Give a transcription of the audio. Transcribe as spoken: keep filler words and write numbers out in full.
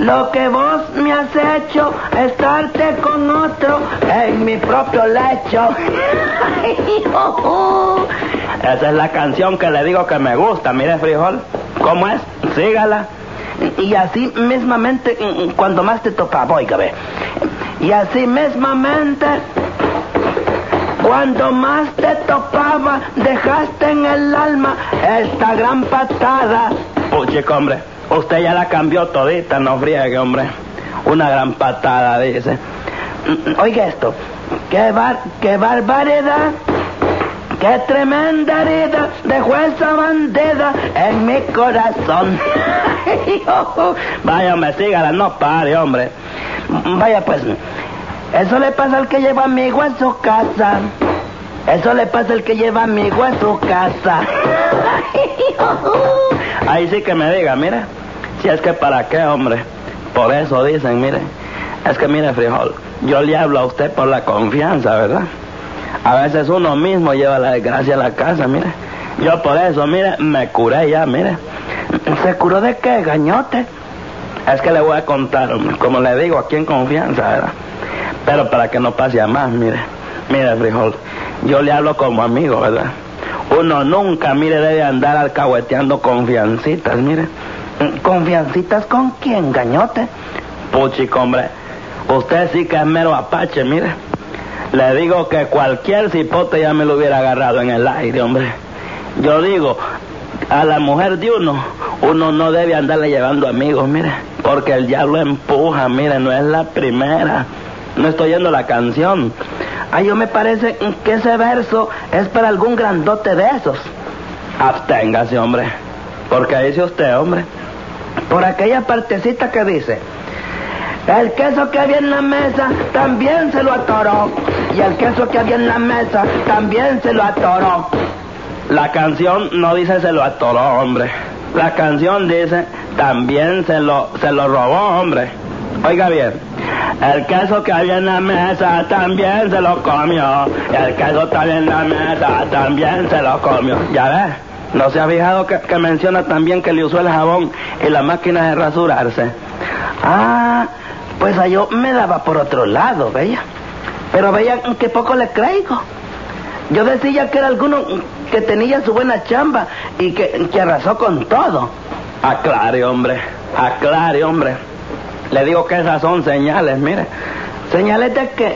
Lo que vos me has hecho es estarte con otro en mi propio lecho. Esa es la canción que le digo que me gusta, mire, frijol. ¿Cómo es? Sígala. Y así mismamente, cuando más te topaba, oiga, ve. Y así mismamente, cuando más te topaba, dejaste en el alma esta gran patada. Puchico, hombre, usted ya la cambió todita, no friegue, hombre. Una gran patada, dice. Oiga esto, qué, bar, qué barbaridad, qué tremenda herida dejó esa bandida en mi corazón. Vaya, hombre, sígala, no pare, hombre. Vaya, pues, eso le pasa al que lleva amigo a su casa. Eso le pasa al que lleva amigo a su casa. Ahí sí que me diga, mire. Si es que para qué, hombre. Por eso dicen, mire. Es que mire, frijol, yo le hablo a usted por la confianza, ¿verdad? A veces uno mismo lleva la desgracia a la casa, mire. Yo por eso, mire, me curé ya, mire. ¿Se curó de qué, gañote? Es que le voy a contar, hombre, como le digo, aquí en confianza, ¿verdad? Pero para que no pase a más, mire. Mire, frijol, yo le hablo como amigo, ¿verdad? Uno nunca, mire, debe andar alcahueteando confiancitas, mire. ¿Confiancitas con quién, gañote? Puchico, hombre, usted sí que es mero apache, mire. Le digo que cualquier cipote ya me lo hubiera agarrado en el aire, hombre. Yo digo, a la mujer de uno, uno no debe andarle llevando amigos, mire. Porque el diablo empuja, mire, no es la primera. No estoy oyendo la canción. Ay, yo me parece que ese verso es para algún grandote de esos. Absténgase, hombre. Porque dice usted, hombre. Por aquella partecita que dice: el queso que había en la mesa también se lo atoró, y el queso que había en la mesa también se lo atoró. La canción no dice se lo atoró, hombre. La canción dice también se lo, se lo robó, hombre. Oiga bien. El queso que había en la mesa también se lo comió. El queso que había en la mesa también se lo comió. ¿Ya ves? ¿No se ha fijado que, que menciona también que le usó el jabón y la máquina de rasurarse? Ah, pues a yo me daba por otro lado, veía. Pero veía que poco le creo. Yo decía que era alguno que tenía su buena chamba y que, que arrasó con todo. Aclare, hombre, aclare, hombre. Le digo que esas son señales, mire. ¿Señales de qué?